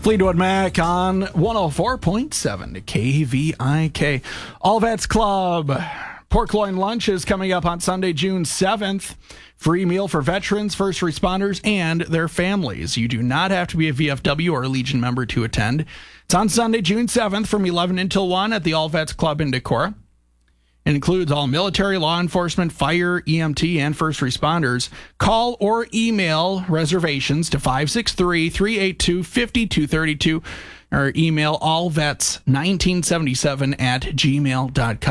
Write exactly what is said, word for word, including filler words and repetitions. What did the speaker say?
Fleetwood Mac on one oh four point seven K V I K. All Vets Club pork loin lunch is coming up on Sunday, June seventh. Free meal for veterans, first responders, and their families. You do not have to be a V F W or a Legion member to attend. It's on Sunday, June seventh from eleven until one at the All Vets Club in Decorah. It includes all military, law enforcement, fire, E M T, and first responders. Call or email reservations to five six three, three eight two, five two three two or email allvets nineteen seventy-seven at gmail dot com.